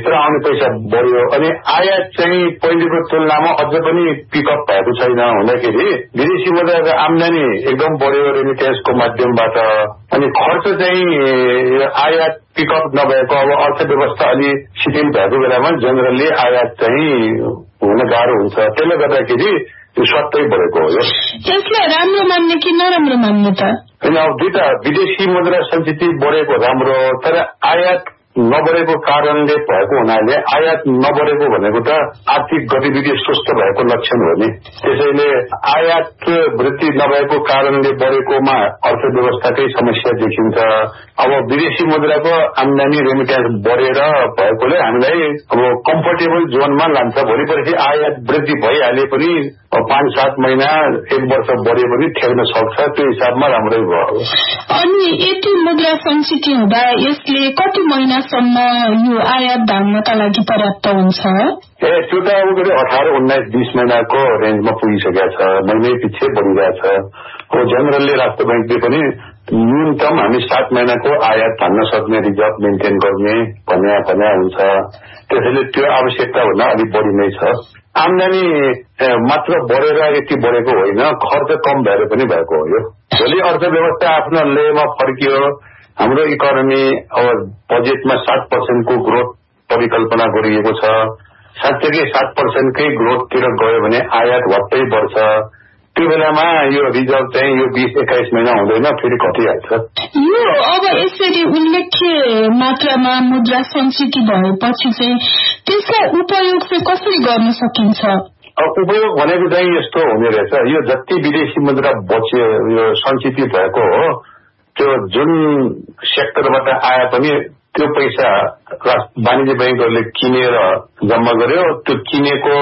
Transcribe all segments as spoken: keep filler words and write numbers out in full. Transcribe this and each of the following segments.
भित्र आउने पैसा बढ्यो अनि आयात चाहिँ पहिलेको तुलनामा अझ पनि पिकअप भएको छैन हुँदाखेरि विदेशी मुद्राको आम्दानी एकदम बढ्यो रेमिटेन्सको माध्यमबाट अनि खर्च चाहिँ आयात पिकअप नभएको अब अर्थव्यवस्था अलि शिथिल भएको बेलामा जनरली आयात चाहिँ हुन गाह्रो हुन्छ त्यसले गर्दाखेरि त्यो सट्टै बढेको हो। यसलाई राम्रो मान्ने कि नराम्रो मान्ने त? होइन अब दुईटा विदेशी मुद्रा सञ्चित बढेको राम्रो तर आयात नबढेको कारणले भएको हुनाले आयात नबढेको भनेको त आर्थिक गतिविधि सुस्त भएको लक्षण हो नि। त्यसैले आयात वृद्धि नभएको कारणले बढेकोमा अर्थव्यवस्थाकै समस्या देखिन्छ। अब विदेशी मुद्राको आम्दानी रेमिटेन्स बढेर भएकोले हामीलाई अब कम्फर्टेबल जोनमा लान्छ। भोलि पर्सि आयात वृद्धि भइहाले पनि पाँच सात महिना एक वर्ष बढे पनि ठेक्न सक्छ त्यो हिसाबमा राम्रै भयो। अनि यति मुद्रा सञ्चित हुँदा यसले कति महिनासम्म यो आयात धान्नका लागि पर्याप्त हुन्छ? ए त्यो त अब अठार उन्नाइस बीस महिनाको रेन्जमा पुगिसकेका छ, महिनै पछि बढिरहेछ। अब जनरलले राष्ट्र ब्याङ्कले पनि न्यूनतम हामी सात महिनाको आयात धान्न सक्ने रिजर्भ मेन्टेन गर्ने भन्ने भन्ने हुन्छ। त्यसैले त्यो आवश्यकता भन्दा अलिक बढी नै छ। आम्दानी मात्र बढेर यति बढेको होइन, खर्च कम भएर पनि भएको हो। यो भोलि अर्थव्यवस्था आफ्नो लेमा फर्कियो, हाम्रो इकोनोमी अब बजेटमा सात पर्सेन्टको ग्रोथ परिकल्पना गरिएको छ, साँच्चै सात पर्सेन्टकै ग्रोथतिर गयो भने आयात वात्तै बढ्छ। त्यो बेलामा यो रिजर्भ चाहिँ यो बीस एक्काइस महिना हुँदैन, फेरि घटिहाल्छ। यो अब यसरी उल्लेख्य मात्रामा मुद्रा सञ्चित भएपछि चाहिँ त्यसलाई उपयोग चाहिँ कसरी गर्न सकिन्छ? अब उपयोग भनेको चाहिँ यस्तो हुने रहेछ, यो जति विदेशी मुद्रा बच्यो यो सञ्चित भएको हो त्यो जुन सेक्टरबाट आए पनि त्यो पैसा वाणिज्य ब्याङ्कहरूले किनेर जम्मा गर्यो, त्यो किनेको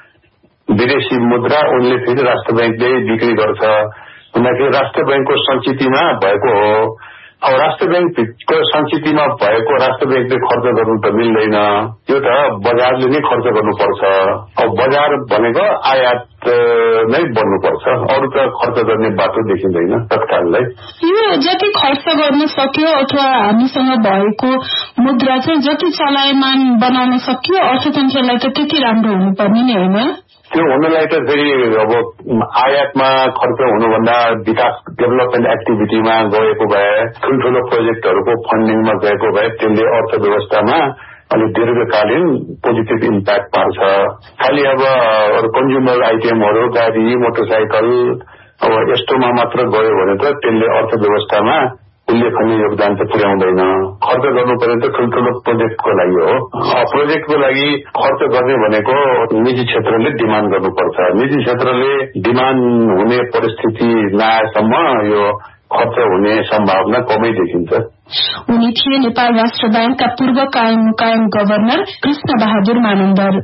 विदेशी मुद्रा उनले फेरि राष्ट्र ब्याङ्कले बिक्री गर्छ। उनीहरूले राष्ट्र ब्याङ्कको सञ्चितमा भएको हो। अब राष्ट्र ब्याङ्कको सञ्चितमा भएको राष्ट्र ब्याङ्कले खर्च गर्नु त मिल्दैन, यो त बजारले नै खर्च गर्नुपर्छ। अब बजार भनेको आयात नै बढ्नुपर्छ, अरू त खर्च गर्ने बाटो देखिँदैन तत्काललाई। यो जति खर्च गर्न सक्यो अथवा हामीसँग भएको मुद्रा चाहिँ जति चलायमान बनाउन सक्यो अर्थतन्त्रलाई त त्यति राम्रो हुनुपर्ने नै होइन? त्यो हुनलाई त फेरि अब आयातमा खर्च हुनुभन्दा विकास डेभलपमेन्ट एक्टिभिटीमा गएको भए, ठुल्ठुलो प्रोजेक्टहरूको फन्डिङमा गएको भए त्यसले अर्थव्यवस्थामा अलिक दीर्घकालीन पोजिटिभ इम्प्याक्ट पार्छ। खालि अब कन्ज्युमर आइटेमहरू, गाडी, मोटरसाइकल अब यस्तोमा मात्र गयो भने त त्यसले अर्थव्यवस्थामा उल्लेखनीय योगदान त पुर्याउँदैन। खर्च गर्नु पर्ने त ठुल्ठुलो प्रोजेक्टको लागि हो। प्रोजेक्टको लागि खर्च गर्ने भनेको निजी क्षेत्रले डिमान्ड गर्नुपर्छ। निजी क्षेत्रले डिमान्ड हुने परिस्थिति नआएसम्म यो खर्च हुने सम्भावना कमै देखिन्छ। उनी थिए नेपाल राष्ट्र ब्याङ्कका पूर्व कायम मुकायम गभर्नर कृष्ण बहादुर मानन्दर।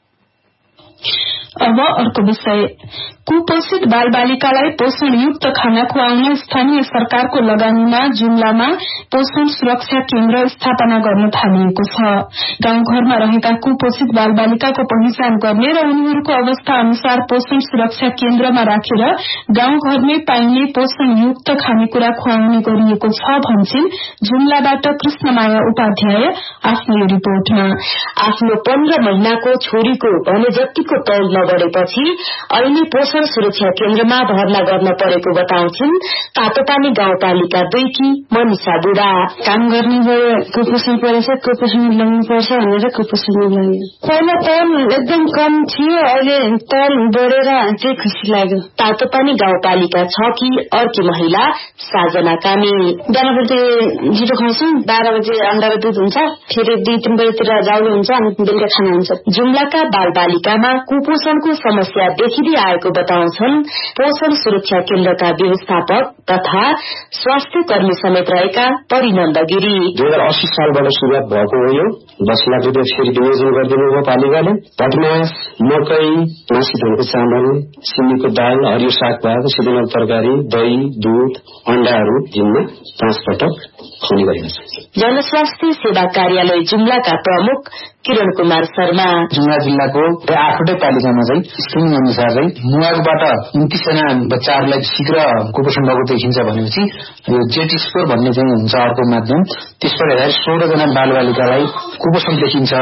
अब अर्को विषय, कुपोषित बाल बालिकालाई पोषणयुक्त खाना खुवाउन स्थानीय सरकारको लगानीमा जुम्लामा पोषण सुरक्षा केन्द्र स्थापना गर्न थालिएको छ। गाउँघरमा रहेका कुपोषित बाल बालिकाको पहिचान गर्ने र उनीहरूको अवस्था अनुसार पोषण सुरक्षा केन्द्रमा राखेर गाउँघरमै पाइने पोषणयुक्त खानेकुरा खुवाउने गरिएको छ भन्छन् जुम्लाबाट कृष्णमाया उपाध्याय आफ्नो रिपोर्टमा। आफ्नो पन्ध्र महिनाको छोरीको भने जतिको तौल नबढेपछि अहिले पोषण सुरक्षा केन्द्रमा भर्ना गर्न परेको बताउँछिन् तातोपानी गाउँपालिका दुईकी मनिषा बुढा। काम गर्ने भए कुपोषण परेछ, कुपोषण ल्याउनुपर्छ भनेर कुपोषण लाग्यो। पहिला तौल एकदम कम थियो, अहिले तौल बढेर चाहिँ खुसी लाग्यो। तातोपानी गाउँपालिका छ कि अर्की महिला साजना कामी। बिहान बजे जिरो खाउँछौँ, बाह्र बजे अन्डा र दुध हुन्छ, फेरि दुई तीन बजेतिर जाउलो हुन्छ अनि बेलुका खाना हुन्छ। जुम्लाका बाल बालिकामा कुपोषणको समस्या देखिँदै आएको बताउँछन् पोषण सुरक्षा केन्द्रका व्यवस्थापक तथा स्वास्थ्य कर्मी समेत रहेका परिनन्द गिरी। दुई हजार अस्सी सालबाट सुरुवात भएको हो। यो दस लाख रुपियाँ फेरि विनियोजन गरिदिनु भयो पालिकाले। भटमास, मकै, मासी धानको चामल, सिमीको दाल, हरियो साग भात, सिजनल तरकारी, दही, दूध, अण्डाहरू दिनमा पाँच पटक खुवाउने गरेका छन्। जनस्वास्थ्य सेवा कार्यालय जुम्लाका प्रमुख किरण कुमार शर्मा। जुम्ला जिल्लाको आठवटै पालिकामा चाहिँ स्क्रिनिङ अनुसार चाहिँ मुवागबाट उन्तीसजना बच्चाहरूलाई शीघ्र कुपोषण भएको देखिन्छ भनेपछि यो जेट स्कोर भन्ने चाहिँ हुन्छ अर्को माध्यम, त्यसबाट हेर्दा सोह्र जना बाल बालिकालाई कुपोषण देखिन्छ।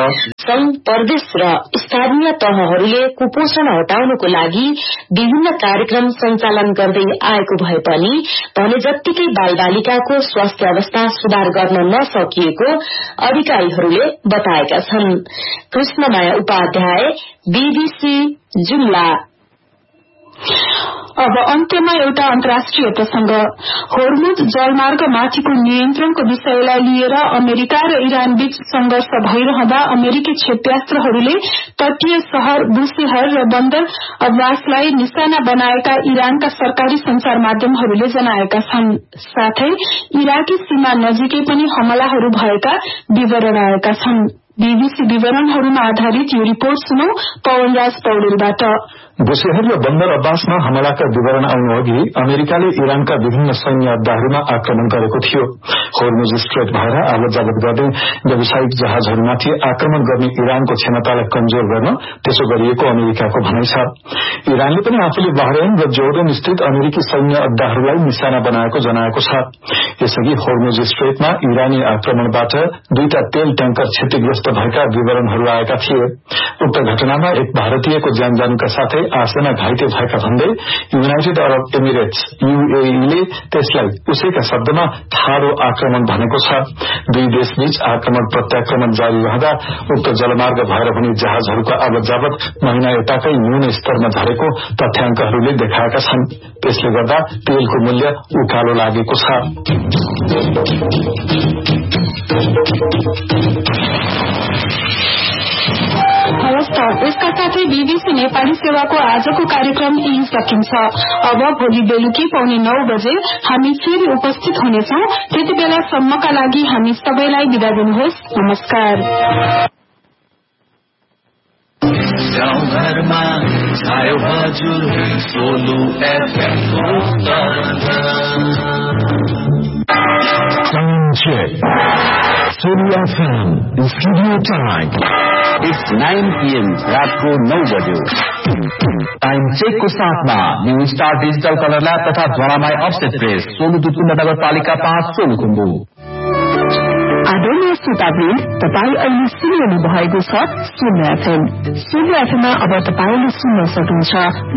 संघ, प्रदेश र स्थानीय तहहरूले कुपोषण हटाउनको लागि विभिन्न कार्यक्रम सञ्चालन गर्दै आएको भए पनि भने जत्तिकै बालबालिकाको स्वास्थ्य अवस्था सुधार गर्न नसकिएको अधिकारीहरूले बताएका छन्। कृष्णमाया उपाध्याय, बीबीसी जुम्ला। अब अन्त्यमा एउटा अन्तर्राष्ट्रिय प्रसंग। होर्मुज जलमार्ग माथिको नियन्त्रणको विषयलाई लिएर अमेरिका र इरान बीच संघर्ष भइरहँदा अमेरिकी क्षेप्यास्त्रहरूले तटीय शहर बुशेहर र बन्दर अब्बासलाई निशाना बनाएका इरानका सरकारी संचार माध्यमहरूले जनाएका छन्। साथै इराकी सीमा नजिकै पनि हमलाहरू भएका विवरण आएका छन्। बीबीसी विवरणहरूमा आधारित यो रिपोर्ट सुनौ पवनराज पौडेलबाट। बुशेहर र बन्दर अब्बासमा हमलाका विवरण आउनु अघि अमेरिकाले इरानका विभिन्न सैन्य अड्डाहरूमा आक्रमण गरेको थियो। होर्मुज स्ट्रेट भएर आवत जावत गर्दै व्यावसायिक जहाजहरूमाथि आक्रमण गर्ने इरानको क्षमतालाई कमजोर गर्न त्यसो गरिएको अमेरिकाको भनाइ छ। इरानले पनि आफूले बहरेन र जोर्डन स्थित अमेरिकी सैन्य अड्डाहरूलाई निशाना बनाएको जनाएको छ। यसअघि होर्मुज स्ट्रेटमा इरानी आक्रमणबाट दुईटा तेल ट्याङ्कर क्षतिग्रस्त भएका विवरणहरू आएका थिए। उक्त घटनामा एक भारतीयको ज्यान जानुका साथै आठजना घाइते भएका भन्दै युनाइटेड अरब एमिरेट्स यूएईले त्यसलाई उसैका शब्दमा ठाडो आक्रमण भनेको छ। दुई देशबीच आक्रमण प्रत्याक्रमण जारी रहँदा उक्त जलमार्ग भएर हुने जहाजहरूका आवत जावत महिना यताकै न्यून स्तरमा झरेको तथ्याङ्कहरूले देखाएका छन्। त्यसले गर्दा तेलको मूल्य उकालो लागेको छ। यसका साथै बीबीसी नेपाली सेवाको आजको कार्यक्रम यही सकिन्छ। अब भोलि बेलुकी पौने नौ बजे हामी फेरि उपस्थित हुनेछौं। त्यति बेलासम्मका लागि हामी सबैलाई बिदा दिनुहोस्। नमस्कार। गाउँघरमा छायो हजुर Solu FM Solu FM studio time it's nine PM रातको नौ बज्यो। टाइम चेकको साथमा new star digital colour lab तथा ज्वालामाई अफसेट प्रेस सोलु दुर्पिण्ड नगरपालिका पाँच सोलुखुम्बु। आदरणीय श्रोतावृन्द, तपाईँ अहिले सुनिरहनु भएको छ सोलु एफएम। सोलु एफएममा अब तपाईँले सुन्न सक्नुहुन्छ